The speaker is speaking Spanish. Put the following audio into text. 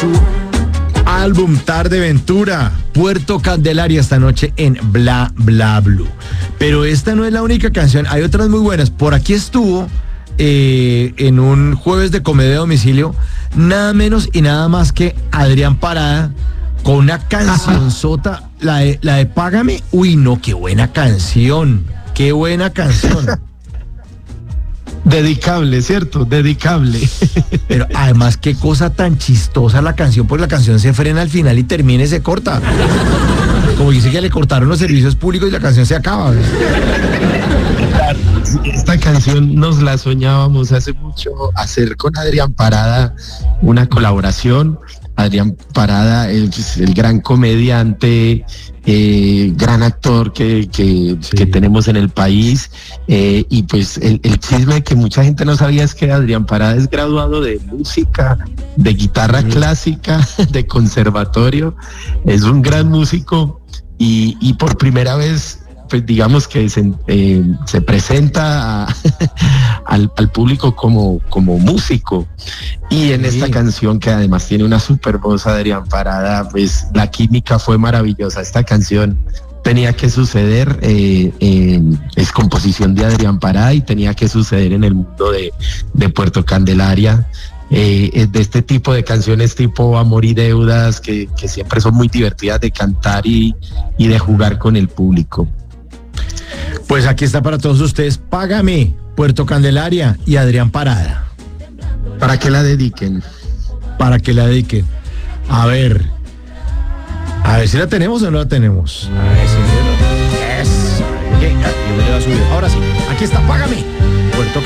su álbum Tarde Ventura, Puerto Candelaria, esta noche en Bla Bla Blue. Pero esta no es la única canción, hay otras muy buenas. Por aquí estuvo en un jueves de comedia a domicilio, nada menos y nada más que Adrián Parada, con una canción sota, la de Págame. Uy, no, qué buena canción. Dedicable, ¿cierto? Dedicable. Pero además, qué cosa tan chistosa la canción, pues la canción se frena al final y termina y se corta. Como dice que le cortaron los servicios públicos y la canción se acaba. Esta canción nos la soñábamos hace mucho, hacer con Adrián Parada una colaboración. Adrián Parada, el gran comediante, gran actor que tenemos en el país, y pues el chisme que mucha gente no sabía es que Adrián Parada es graduado de música, de guitarra clásica, de conservatorio, es un gran músico y por primera vez, pues digamos que se presenta al público como músico, y en esta canción, que además tiene una super voz, Adrián Parada, pues la química fue maravillosa. Esta canción tenía que suceder, es composición de Adrián Parada y tenía que suceder en el mundo de Puerto Candelaria. De este tipo de canciones tipo Amor y Deudas, que siempre son muy divertidas de cantar y de jugar con el público. Pues aquí está para todos ustedes, Págame, Puerto Candelaria y Adrián Parada. Para que la dediquen. A ver si la tenemos o no la tenemos. Ahora sí, aquí está, Págame, Puerto